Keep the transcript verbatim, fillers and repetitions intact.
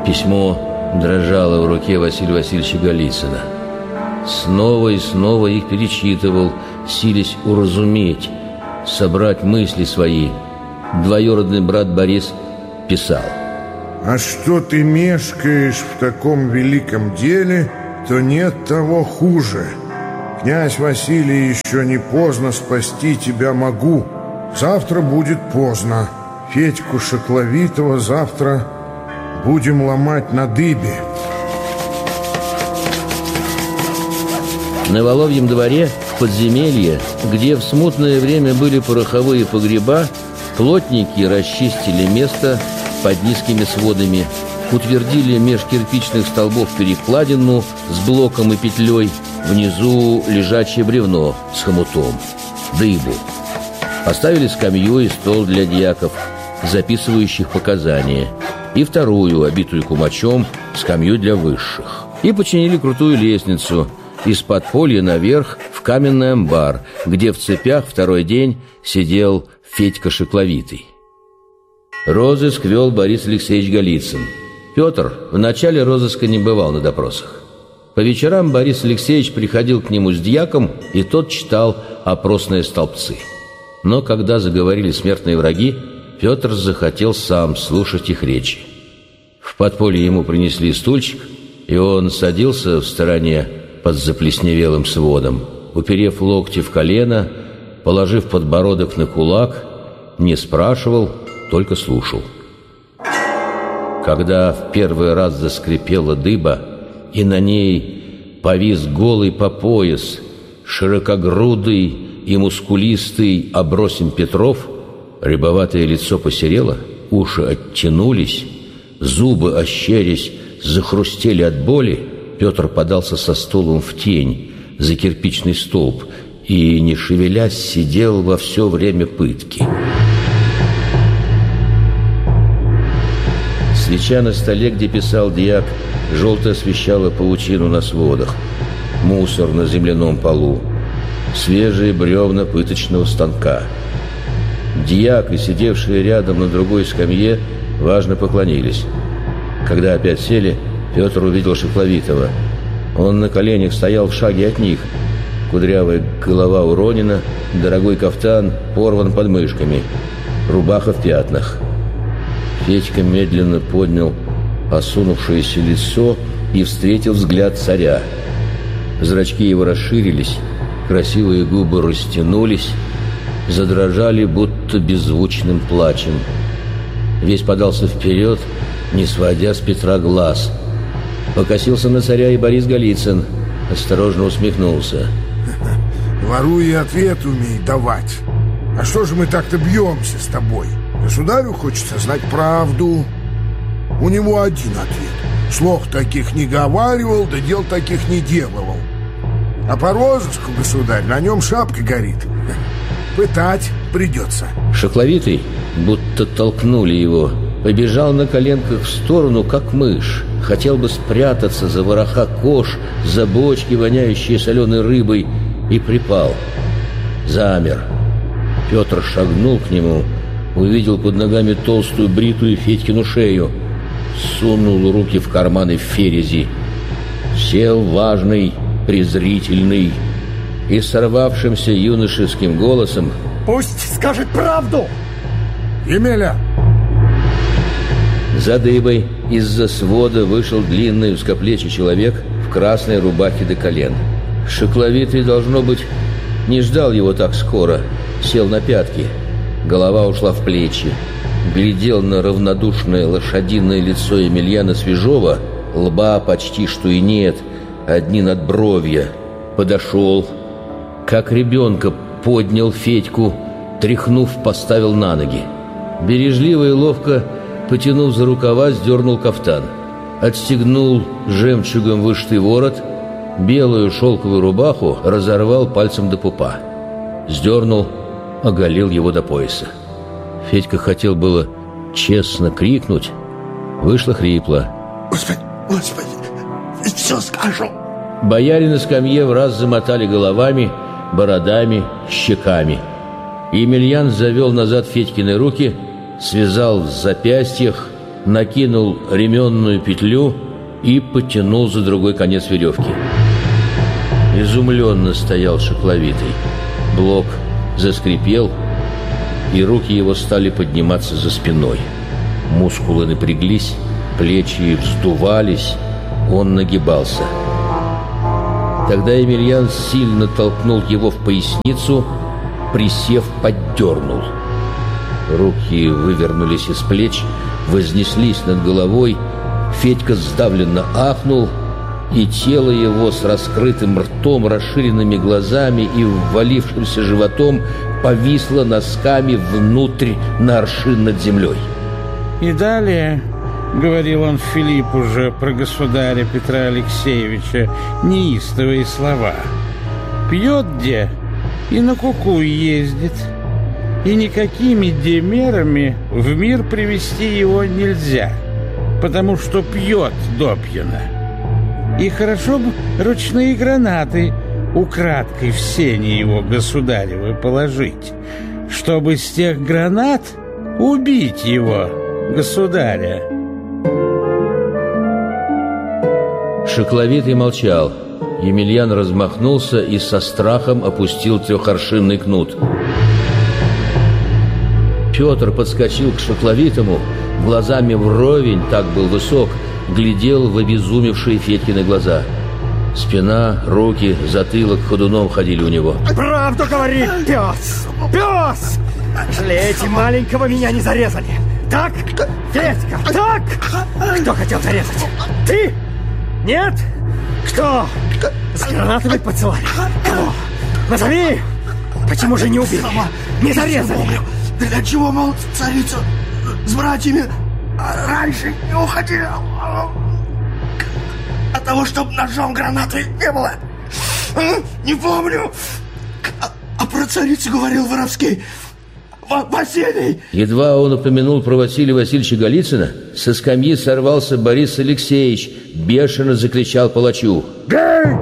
Письмо дрожало в руке Василия Васильевича Голицына. Снова и снова их перечитывал, силясь уразуметь, собрать мысли свои. Двоюродный брат Борис писал: «А что ты мешкаешь в таком великом деле, то нет того хуже. Князь Василий, еще не поздно, спасти тебя могу. Завтра будет поздно. Федьку Шакловитова завтра будем ломать на дыбе». На Воловьем дворе, в подземелье, где в смутное время были пороховые погреба, плотники расчистили место под низкими сводами, утвердили меж кирпичных столбов перекладину с блоком и петлей, внизу лежачее бревно с хомутом, дыбу. Поставили скамью и стол для дьяков, записывающих показания, и вторую, обитую кумачом, скамью для высших. И починили крутую лестницу из подполья наверх в каменный амбар, где в цепях второй день сидел Федька Шакловитый. Розыск вел Борис Алексеевич Голицын. Петр в начале розыска не бывал на допросах. По вечерам Борис Алексеевич приходил к нему с дьяком, и тот читал опросные столбцы. Но когда заговорили смертные враги, Петр захотел сам слушать их речи. В подполье ему принесли стульчик, и он садился в стороне под заплесневелым сводом, уперев локти в колено, положив подбородок на кулак, не спрашивал, только слушал. Когда в первый раз заскрипела дыба, и на ней повис голый по пояс, широкогрудый и мускулистый Абросим Петров, рябоватое лицо посерело, уши оттянулись, зубы, ощерясь, захрустели от боли, Петр подался со стулом в тень за кирпичный столб и, не шевелясь, сидел во все время пытки. Свеча на столе, где писал дьяк, желто освещала паутину на сводах, мусор на земляном полу, свежие бревна пыточного станка. Дьяк и сидевшие рядом на другой скамье важно поклонились. Когда опять сели, Петр увидел Шакловитова. Он на коленях стоял в шаге от них. Кудрявая голова уронена, дорогой кафтан порван подмышками, рубаха в пятнах. Федька медленно поднял осунувшееся лицо и встретил взгляд царя. Зрачки его расширились, красивые губы растянулись, задрожали, будто беззвучным плачем. Весь подался вперед, не сводя с Петра глаз. Покосился на царя и Борис Голицын, осторожно усмехнулся. Воруй и ответ умей давать. А что же мы так-то бьемся с тобой? Государю хочется знать правду. У него один ответ: слов таких не говаривал, да дел таких не делал. А по розыску, государь, на нем шапка горит. Пытать придется. Шакловитый, будто толкнули его, побежал на коленках в сторону, как мышь. Хотел бы спрятаться за вороха кож, за бочки, воняющие соленой рыбой, и припал. Замер. Петр шагнул к нему, увидел под ногами толстую бритую Федькину шею, сунул руки в карманы ферези, сел важный, презрительный и сорвавшимся юношеским голосом: «Пусть скажет правду!» «Емеля!» За дыбой из-за свода вышел длинный узкоплечий человек в красной рубахе до колен. Шакловитый, должно быть, не ждал его так скоро, сел на пятки. Голова ушла в плечи. Глядел на равнодушное лошадиное лицо Емельяна Свежова, лба почти что и нет, одни надбровья. Подошел, как ребенка поднял Федьку, тряхнув, поставил на ноги. Бережливо и ловко, потянув за рукава, сдернул кафтан, отстегнул жемчугом вышитый ворот, белую шелковую рубаху разорвал пальцем до пупа, сдернул, оголил его до пояса. Федька хотел было честно крикнуть, вышло хрипло: «Господи, Господи, все скажу!» Бояре на скамье в раз замотали головами, бородами, щеками. Емельян завел назад Федькины руки, связал в запястьях, накинул ременную петлю и потянул за другой конец веревки. Изумленно стоял Шикловитый. Блок заскрипел, и руки его стали подниматься за спиной. Мускулы напряглись, плечи вздувались, он нагибался. Тогда Емельян сильно толкнул его в поясницу, присев, поддернул. Руки вывернулись из плеч, вознеслись над головой. Федька сдавленно ахнул, и тело его с раскрытым ртом, расширенными глазами и ввалившимся животом повисло носками внутрь на аршин над землей. И далее, говорил он Филиппу же про государя Петра Алексеевича, неистовые слова. Пьет где и на куку ездит, и никакими демерами в мир привести его нельзя, потому что пьет допьяно. И хорошо бы ручные гранаты украдкой в сени его государевы положить, чтобы с тех гранат убить его, государя. Шикловитый молчал. Емельян размахнулся и со страхом опустил трехаршинный кнут. Петр подскочил к Шикловитому, глазами вровень, так был высок, глядел в обезумевшие Федькины глаза. Спина, руки, затылок ходуном ходили у него. Правду говорит пес! Пес! Жалеете, маленького меня не зарезали. Так? Федька, так? Кто хотел зарезать? Ты? Нет? Кто? С гранатами поцеловали? Кого? Назови! Почему же не убили? Не зарезали? Для чего, мол, царица с братьями раньше не уходила? От того, чтобы ножом гранаты не было. Не помню. А, а про царицу говорил Воровский. Василий! Едва он упомянул про Василия Васильевича Голицына, со скамьи сорвался Борис Алексеевич, бешено закричал палачу: «Бей!